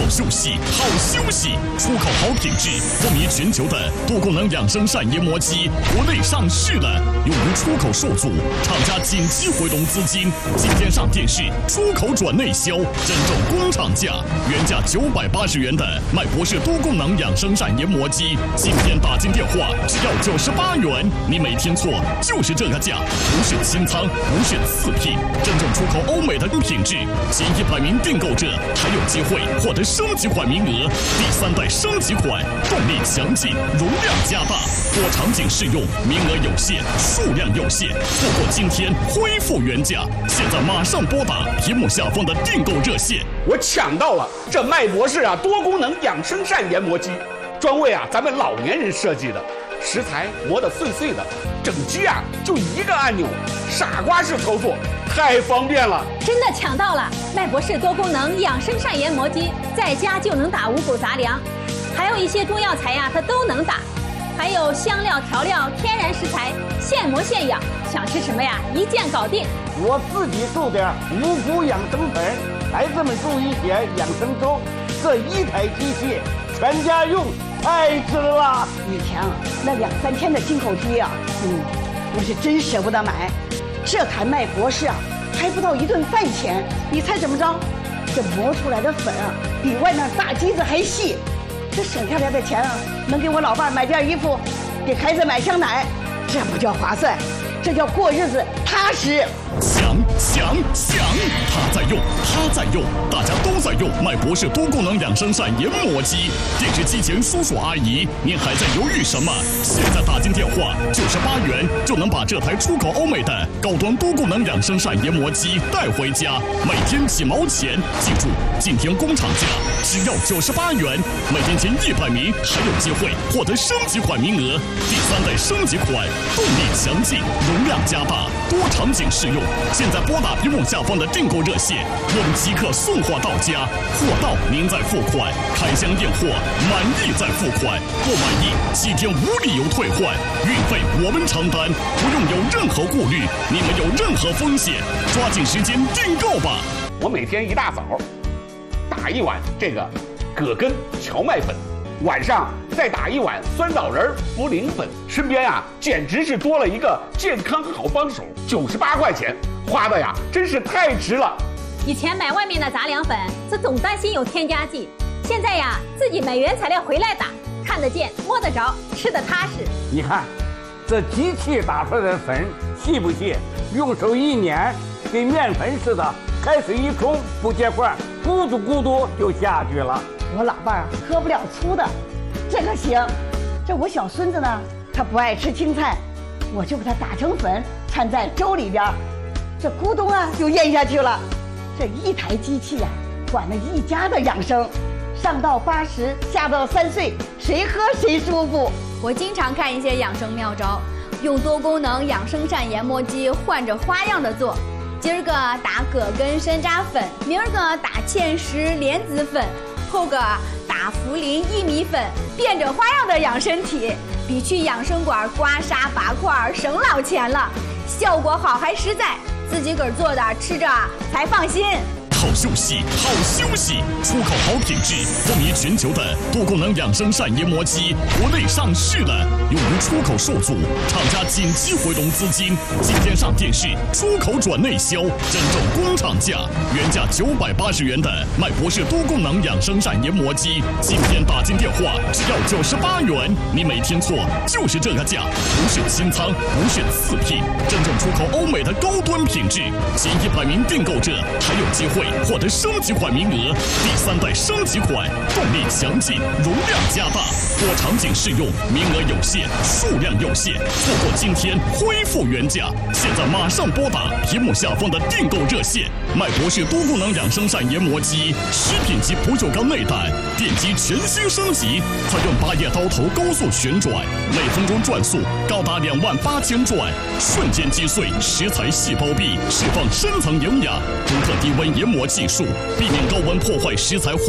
休息，好休息，出口好品质，风靡全球的多功能养生膳研磨机，国内上市了，由于出口受阻，厂家紧急回笼资金，今天上电视，出口转内销，真正工厂价，原价980元的麦博士多功能养生膳研磨机，今天打进电话只要98元，你没听错，就是这个价，不是清仓，不是次品，真正出口欧美的品质，前100名订购者还有机会获得升级款名额，第3代升级款，动力强劲，容量加大，多场景适用，名额有限，数量有限，错过今天恢复原价，现在马上拨打屏幕下方的订购热线。 我抢到了这麦博士多功能养生膳研磨机，专为咱们老年人设计的，食材磨得碎碎的，整机就一个按钮，傻瓜式操作，太方便了。 真的抢到了麦博士多功能养生膳研磨机，在家就能打五谷杂粮，还有一些中药材它都能打，还有香料调料天然食材，现磨现养，想吃什么一键搞定。 我自己种点五谷养生粉，孩子们种一些养生粥，这一台机器全家用，太值了。 以前那2、3天的进口机我是真舍不得买。这台麦博士还不到1顿饭钱，你猜怎么着？这磨出来的粉比外面大机子还细，这省下来的钱能给我老伴买件衣服，给孩子买箱奶，这不叫划算，这叫过日子踏实。 抢！他在用，大家都在用麦博士多功能养生膳研磨机。电视机前叔叔阿姨，您还在犹豫什么？现在打进电话98元就能把这台出口欧美的高端多功能养生膳研磨机带回家，每天几毛钱。记住，今天工厂价只要98元，每天前100名还有机会获得升级款名额。第3代升级款，动力强劲，容量加大，多场景适用。现在拨打屏幕下方的订购热线，我们即刻送货到家，货到您再付款，开箱验货，满意再付款，不满意7天无理由退换，运费我们承担，不用有任何顾虑，你们有任何风险，抓紧时间订购吧。 我每天一大早打一碗这个葛根荞麦粉，晚上再打一碗酸枣仁茯苓粉，身边简直是多了一个健康好帮手，98块钱花的真是太值了。 以前买外面的杂粮粉，总担心有添加剂，现在自己买原材料回来打，看得见摸得着，吃得踏实。 你看这机器打出来的粉细不细，用手一捻，跟面粉似的，开水一冲不结块，咕嘟咕嘟就下去了。 我老伴喝不了粗的，这个行。这我小孙子呢，他不爱吃青菜，我就给他打成粉，掺在粥里边，这咕咚就咽下去了。这一台机器管了一家的养生，上到80，下到3岁，谁喝谁舒服。 我经常看一些养生妙招，用多功能养生膳研磨机换着花样的做。今儿个打葛根山楂粉，明儿个打芡实莲子粉，后个打茯苓薏米粉，变着花样的养身体，比去养生馆刮痧拔块省老钱了，效果好还实在，自己个儿做的吃着才放心。 好休息，出口好品质，风靡全球的多功能养生膳研磨机，国内上市了，由于出口受阻，厂家紧急回笼资金，今天上电视，出口转内销，真正工厂价，原价980元的麦博士多功能养生膳研磨机，今天打进电话只要98元，你没听错，就是这个价，不是清仓，不是次品，真正出口欧美的高端品质，前100名订购者还有机会获得升级款名额，第3代升级款，动力强劲，容量加大，多场景适用，名额有限，数量有限，错过今天恢复原价，现在马上拨打屏幕下方的订购热线。麦博士多功能养生膳研磨机，10品级不锈钢内胆，电机全新升级，采用8叶刀头高速旋转，每分钟转速高达28000转，瞬间击碎食材细胞壁，释放深层营养，独特低温研磨技术，避免高温破坏食材。